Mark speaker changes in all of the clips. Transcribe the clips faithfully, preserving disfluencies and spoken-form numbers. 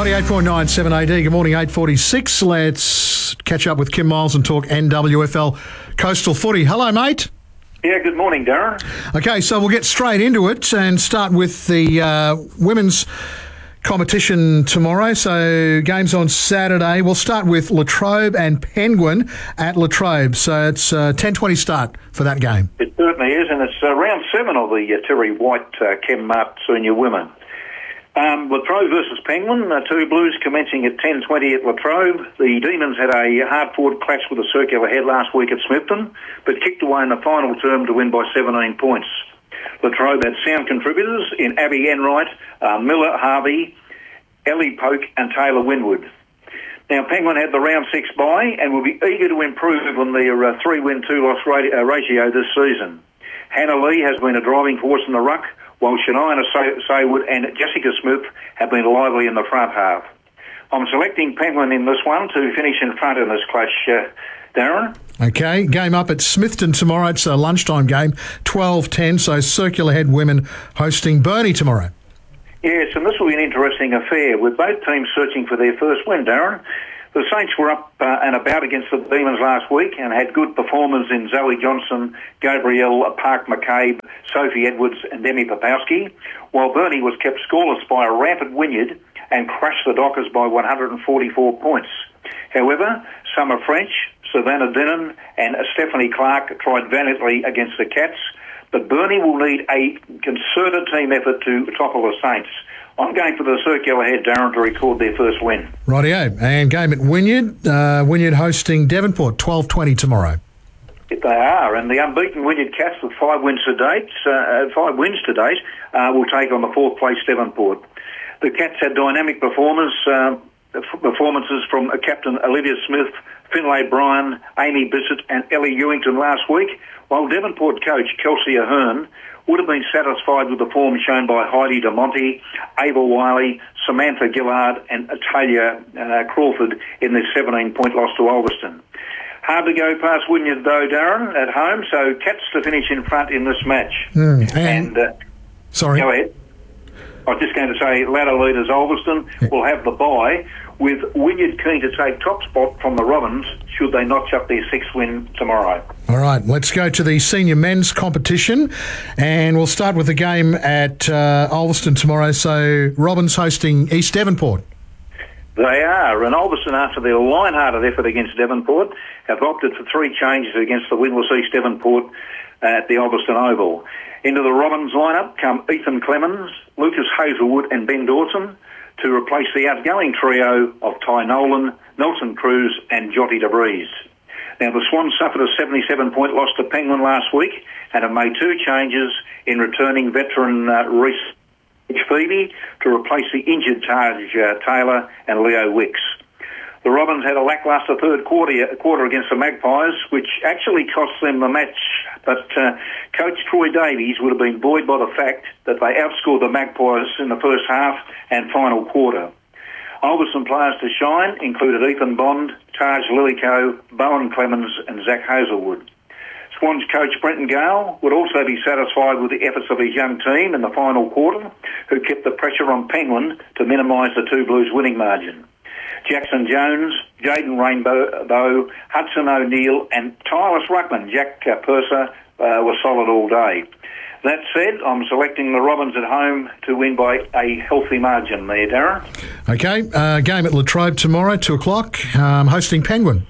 Speaker 1: ninety-eight point nine seven A D. Good morning, eight forty-six. Let's catch up with Kim Miles and talk N W F L Coastal Footy. Hello, mate.
Speaker 2: Yeah, good morning, Darren.
Speaker 1: Okay, so we'll get straight into it and start with the uh, women's competition tomorrow. So games on Saturday. We'll start with Latrobe and Penguin at Latrobe. So it's a ten twenty start for that game.
Speaker 2: It certainly is, and it's uh, round seven of the uh, Terry White uh, Chem Mart Senior Women. Um, Latrobe versus Penguin, uh, two Blues commencing at ten twenty at Latrobe. The Demons had a hard-fought clash with a circular head last week at Smithton, but kicked away in the final term to win by seventeen points. Latrobe had sound contributors in Abby Enright, uh, Miller Harvey, Ellie Polk and Taylor Winwood. Now, Penguin had the round six bye and will be eager to improve on their uh, three-win, two-loss ra- uh, ratio this season. Hannah Lee has been a driving force in the ruck, while Shania Say- Saywood and Jessica Smith have been lively in the front half. I'm selecting Penguin in this one to finish in front in this clash, uh, Darren.
Speaker 1: Okay, game up at Smithton tomorrow. It's a lunchtime game, twelve ten, so Circular Head women hosting Burnie tomorrow.
Speaker 2: Yes, and this will be an interesting affair, with both teams searching for their first win, Darren. The Saints were up uh, and about against the Demons last week and had good performers in Zoe Johnson, Gabrielle Park McCabe, Sophie Edwards and Demi Popowski, while Burnie was kept scoreless by a rampant Wynyard and crushed the Dockers by one hundred forty-four points. However, Summer French, Savannah Denon and Stephanie Clark tried valiantly against the Cats, but Burnie will need a concerted team effort to topple the Saints. I'm going for the Circular Head, Darren, to record their first win.
Speaker 1: Rightio. And game at Wynyard. Uh, Wynyard hosting Devonport, twelve twenty tomorrow.
Speaker 2: They are, and the unbeaten Wynyard Cats with five wins to date, uh, five wins to date, uh, will take on the fourth place Devonport. The Cats had dynamic performers, uh, performances from uh, Captain Olivia Smith, Finlay Bryan, Amy Bissett and Ellie Ewington last week, while Devonport coach Kelsey Ahern would have been satisfied with the form shown by Heidi DeMonte, Ava Wiley, Samantha Gillard and Talia uh, Crawford in their seventeen-point loss to Ulverston. Hard to go past Wynyard though, Darren, at home, so Cats to finish in front in this match.
Speaker 1: Mm, and,
Speaker 2: and uh,
Speaker 1: sorry.
Speaker 2: Go ahead. I was just going to say ladder leaders Ulverston yeah. will have the bye, with Wynyard keen to take top spot from the Robins should they notch up their sixth win tomorrow.
Speaker 1: All right, let's go to the senior men's competition, and we'll start with the game at uh, Ulverston tomorrow. So Robins hosting East Devonport.
Speaker 2: They are, and Ulverston, after their light-hearted effort against Devonport, have opted for three changes against the winless East Devonport at the Ulverston Oval. Into the Robins lineup come Ethan Clemens, Lucas Hazelwood and Ben Dawson to replace the outgoing trio of Ty Nolan, Nelson Cruz and Jotty DeBreeze. Now, the Swans suffered a seventy-seven-point loss to Penguin last week and have made two changes in returning veteran uh, Reece Phoebe to replace the injured Taj uh, Taylor and Leo Wicks. The Robins had a lacklustre third quarter, quarter against the Magpies, which actually cost them the match. But uh, coach Troy Davies would have been buoyed by the fact that they outscored the Magpies in the first half and final quarter. Ulverston players to shine included Ethan Bond, Taj Lillico, Bowen Clemens and Zach Hazelwood. Swans coach Brenton Gale would also be satisfied with the efforts of his young team in the final quarter, who kept the pressure on Penguin to minimise the two Blues winning margin. Jackson Jones, Jaden Rainbow, Hudson O'Neill and tireless ruckman Jack uh, Purser uh, were solid all day. That said, I'm selecting the Robins at home to win by a healthy margin there, Darren.
Speaker 1: Okay, uh, game at Latrobe tomorrow, two o'clock, um, hosting Penguin.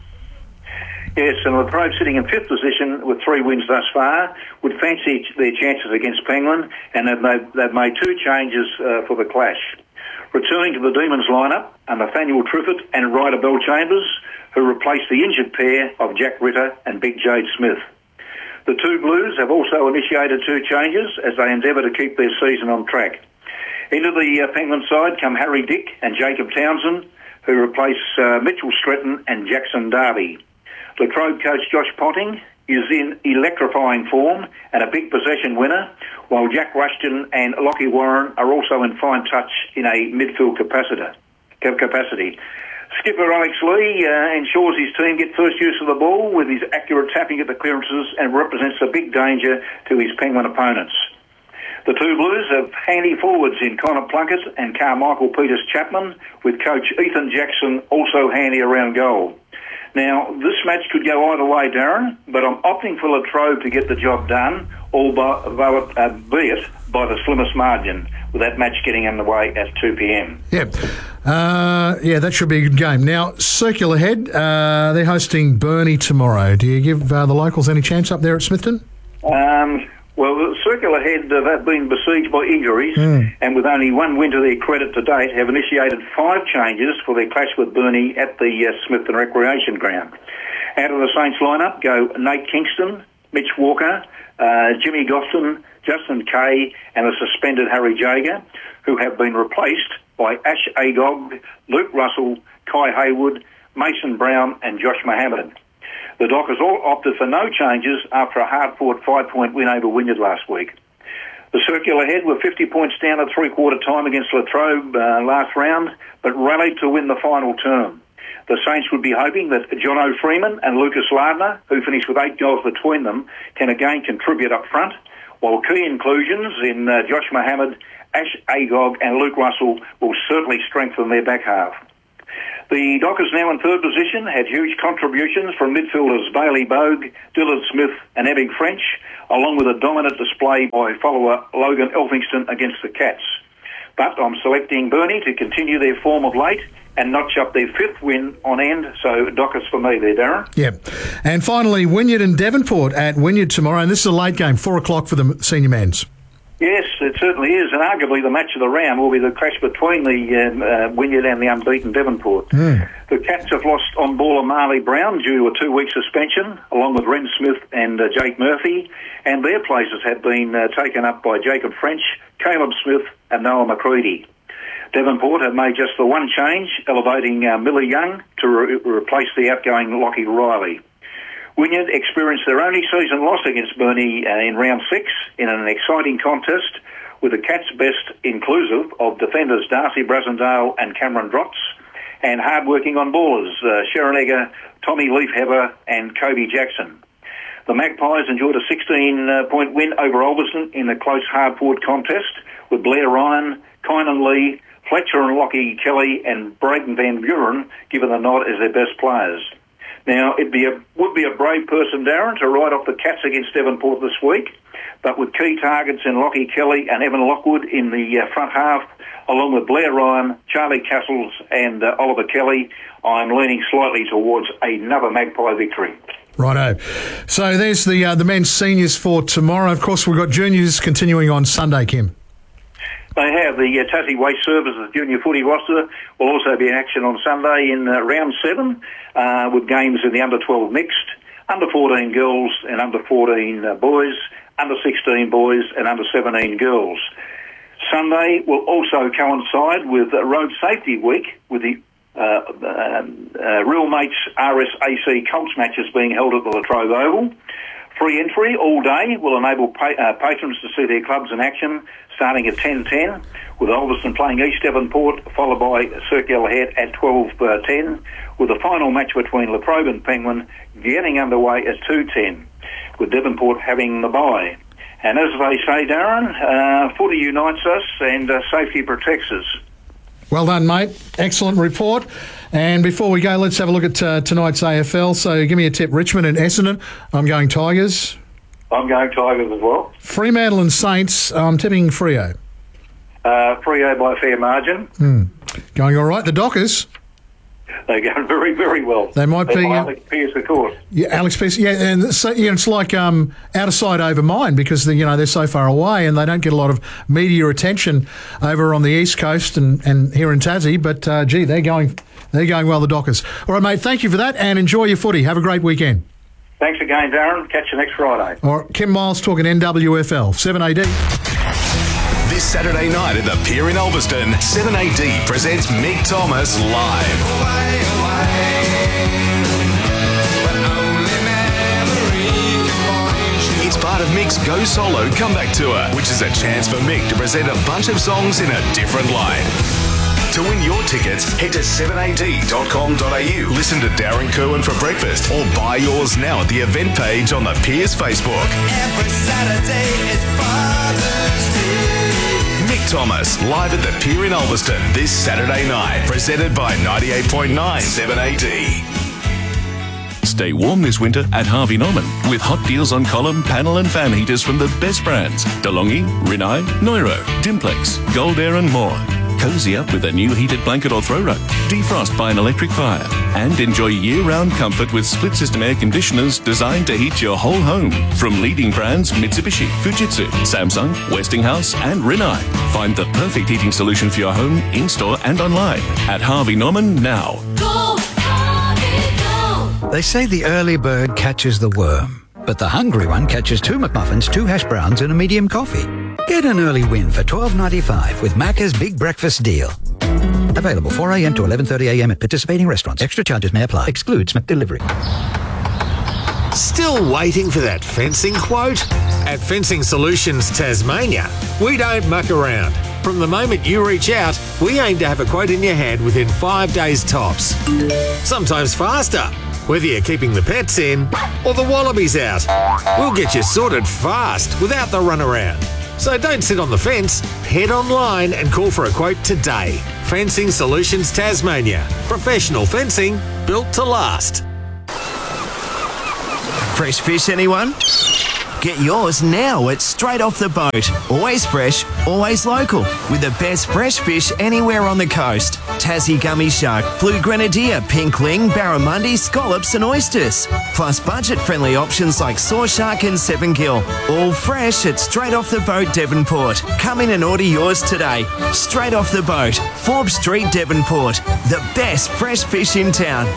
Speaker 2: Yes, and Latrobe sitting in fifth position with three wins thus far would fancy their chances against Penguin, and they've, they've made two changes uh, for the clash. Returning to the Demons lineup are Nathaniel Triffett and Ryder Bell Chambers, who replaced the injured pair of Jack Ritter and Big Jade Smith. The two Blues have also initiated two changes as they endeavour to keep their season on track. Into the uh, Penguin side come Harry Dick and Jacob Townsend, who replace uh, Mitchell Stretton and Jackson Darby. Latrobe coach Josh Ponting is in electrifying form and a big possession winner, while Jack Rushton and Lockie Warren are also in fine touch in a midfield capacity. Skipper Alex Lee uh, ensures his team get first use of the ball with his accurate tapping at the clearances and represents a big danger to his Penguin opponents. The two Blues have handy forwards in Connor Plunkett and Carmichael Peters-Chapman, with coach Ethan Jackson also handy around goal. Now, this match could go either way, Darren, but I'm opting for Latrobe to get the job done, although uh, be it by the slimmest margin, with that match getting underway at two p.m.
Speaker 1: Yeah, uh, yeah, that should be a good game. Now, Circular Head, uh, they're hosting Burnie tomorrow. Do you give uh, the locals any chance up there at Smithton?
Speaker 2: Um, well, the Circular Head uh, have been besieged by injuries, mm. and with only one win to their credit to date, have initiated five changes for their clash with Burnie at the uh, Smithton Recreation Ground. Out of the Saints lineup go Nate Kingston, Mitch Walker, uh, Jimmy Gosson, Justin Kay, and the suspended Harry Jager, who have been replaced by Ash Agog, Luke Russell, Kai Haywood, Mason Brown, and Josh Mohammed. The Dockers all opted for no changes after a hard-fought five-point win over Wynyard last week. The Circular Head were fifty points down at three-quarter time against Latrobe uh, last round, but rallied to win the final term. The Saints would be hoping that John O'Freeman and Lucas Lardner, who finished with eight goals between them, can again contribute up front, while key inclusions in uh, Josh Mohammed, Ash Agog and Luke Russell will certainly strengthen their back half. The Dockers, now in third position, had huge contributions from midfielders Bailey Bogue, Dillard Smith and Ebbing French, along with a dominant display by follower Logan Elphingston against the Cats. But I'm selecting Burnie to continue their form of late and notch up their fifth win on end, so Dockers for me there, Darren.
Speaker 1: Yep. And finally, Wynyard and Devonport at Wynyard tomorrow, and this is a late game, four o'clock for the senior men's.
Speaker 2: Yes, it certainly is, and arguably the match of the round will be the clash between the um, uh, Wynyard and the unbeaten Devonport. Mm. The Cats have lost on-baller Marley Brown due to a two-week suspension, along with Ren Smith and uh, Jake Murphy, and their places have been uh, taken up by Jacob French, Caleb Smith and Noah McCready. Devonport have made just the one change, elevating uh, Millie Young to re- replace the outgoing Lockie Riley. Wynyard experienced their only season loss against Burnie uh, in round six in an exciting contest, with the Cats' best inclusive of defenders Darcy Brasendale and Cameron Drotz, and hard-working on ballers uh, Sharon Egger, Tommy Leafheber and Kobe Jackson. The Magpies enjoyed a sixteen-point win over Ulverston in the close hard-fought contest, with Blair Ryan, Kynan Lee, Fletcher and Lockie Kelly and Braden Van Buren given the nod as their best players. Now, it be a, would be a brave person, Darren, to write off the Cats against Devonport this week, but with key targets in Lockie Kelly and Evan Lockwood in the uh, front half, along with Blair Ryan, Charlie Castles and uh, Oliver Kelly, I'm leaning slightly towards another Magpie victory.
Speaker 1: Righto. So there's the uh, the men's seniors for tomorrow. Of course, we've got juniors continuing on Sunday, Kim.
Speaker 2: They have. The uh, Tassie Waste Services junior footy roster will also be in action on Sunday in uh, round seven, uh, with games in the under twelve mixed, under fourteen girls and under fourteen uh, boys, under sixteen boys and under seventeen girls. Sunday will also coincide with uh, Road Safety Week, with the uh, uh, uh, Real Mates R S A C Colts matches being held at the Latrobe Oval. Free entry all day will enable pa- uh, patrons to see their clubs in action, starting at ten ten, with Ulverston playing East Devonport, followed by Circular Head at twelve ten, with the final match between Latrobe and Penguin getting underway at two ten, with Devonport having the bye. And as they say, Darren, uh, footy unites us and uh, safety protects us.
Speaker 1: Well done, mate. Excellent report. And before we go, let's have a look at uh, tonight's A F L. So give me a tip. Richmond and Essendon. I'm going Tigers.
Speaker 2: I'm going Tigers as well.
Speaker 1: Fremantle and Saints. I'm tipping Freo.
Speaker 2: Uh, Freo by a fair margin.
Speaker 1: Mm. Going all right. The Dockers.
Speaker 2: They're going very, very well.
Speaker 1: They might
Speaker 2: They're
Speaker 1: be.
Speaker 2: Alex Pearce, of course.
Speaker 1: Yeah, Alex Pearce. Yeah, and so, yeah, it's like um, out of sight, over mind, because the, you know they're so far away and they don't get a lot of media attention over on the East Coast and, and here in Tassie. But uh, gee, they're going, they're going well. The Dockers. All right, mate. Thank you for that, and enjoy your footy. Have a great weekend.
Speaker 2: Thanks again, Darren. Catch you next Friday.
Speaker 1: All right, Kim Miles talking N W F L seven A D.
Speaker 3: This Saturday night at the Pier in Ulverston, seven A D presents Mick Thomas live. It's part of Mick's Go Solo Comeback Tour, which is a chance for Mick to present a bunch of songs in a different light. To win your tickets, head to seven a d dot com dot a u. Listen to Darren Kerwin for breakfast or buy yours now at the event page on the Piers Facebook.
Speaker 4: Every Saturday is Father's Day.
Speaker 3: Mick Thomas, live at the Pier in Ulverston this Saturday night. Presented by ninety-eight point nine seven A D.
Speaker 5: Stay warm this winter at Harvey Norman with hot deals on column, panel and fan heaters from the best brands. DeLonghi, Rinnai, Neuro, Dimplex, Gold Air and more. Cozy up with a new heated blanket or throw rug. Defrost by an electric fire. And enjoy year-round comfort with split-system air conditioners designed to heat your whole home. From leading brands Mitsubishi, Fujitsu, Samsung, Westinghouse and Rinnai. Find the perfect heating solution for your home in-store and online at Harvey Norman now.
Speaker 6: Go, Harvey, go!
Speaker 7: They say the early bird catches the worm, but the hungry one catches two McMuffins, two hash browns and a medium coffee. Get an early win for twelve dollars ninety-five with Macca's Big Breakfast Deal. Available four a m to eleven thirty a m at participating restaurants. Extra charges may apply. Excludes McDelivery.
Speaker 8: Still waiting for that fencing quote? At Fencing Solutions Tasmania, we don't muck around. From the moment you reach out, we aim to have a quote in your hand within five days tops. Sometimes faster, whether you're keeping the pets in or the wallabies out. We'll get you sorted fast without the runaround. So don't sit on the fence, head online and call for a quote today. Fencing Solutions Tasmania. Professional fencing built to last.
Speaker 9: Fresh fish, anyone? Get yours now at Straight Off the Boat. Always fresh, always local. With the best fresh fish anywhere on the coast. Tassie gummy shark, blue grenadier, pink ling, barramundi, scallops and oysters. Plus budget-friendly options like saw shark and seven gill. All fresh at Straight Off the Boat, Devonport. Come in and order yours today. Straight Off the Boat, Forbes Street, Devonport. The best fresh fish in town.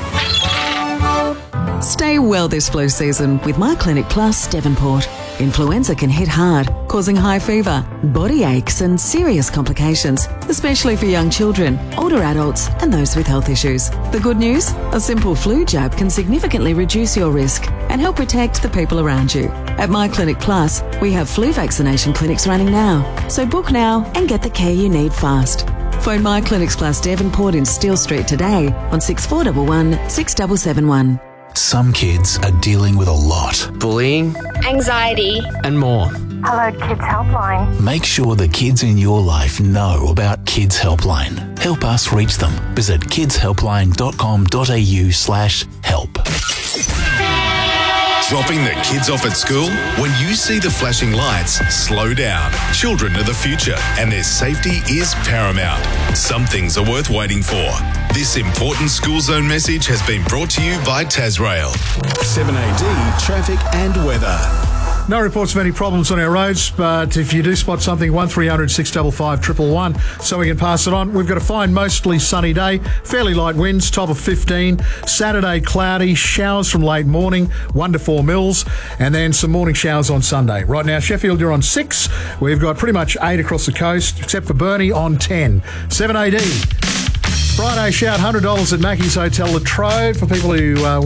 Speaker 10: Stay well this flu season with My Clinic Plus Devonport. Influenza can hit hard, causing high fever, body aches and serious complications, especially for young children, older adults and those with health issues. The good news? A simple flu jab can significantly reduce your risk and help protect the people around you. At My Clinic Plus, we have flu vaccination clinics running now. So book now and get the care you need fast. Phone My Clinics Plus Devonport in Steel Street today on six four one one, six seven seven one.
Speaker 11: Some kids are dealing with a lot.
Speaker 12: Bullying,
Speaker 13: anxiety,
Speaker 12: and more.
Speaker 13: Hello Kids Helpline.
Speaker 11: Make sure the kids in your life know about Kids Helpline. Help us reach them. Visit kids helpline dot com dot a u slash help.
Speaker 3: Dropping the kids off at school? When you see the flashing lights, slow down. Children are the future and their safety is paramount. Some things are worth waiting for. This important school zone message has been brought to you by Tasrail.
Speaker 14: seven A D traffic and weather.
Speaker 1: No reports of any problems on our roads, but if you do spot something, one three hundred six five five one one one so we can pass it on. We've got a fine, mostly sunny day, fairly light winds, top of fifteen. Saturday, cloudy, showers from late morning, one to four mils, and then some morning showers on Sunday. Right now, Sheffield, you're on six. We've got pretty much eight across the coast, except for Burnie on ten. seven A D. Friday, shout one hundred dollars at Mackey's Hotel Latrobe for people who uh,